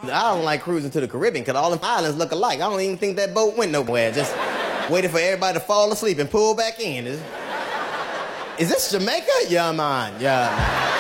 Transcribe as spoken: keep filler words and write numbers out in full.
I don't like cruising to the Caribbean because all them islands look alike. I don't even think that boat went nowhere. Just waiting for everybody to fall asleep and pull back in. Is, is this Jamaica? Yeah, man. Yeah.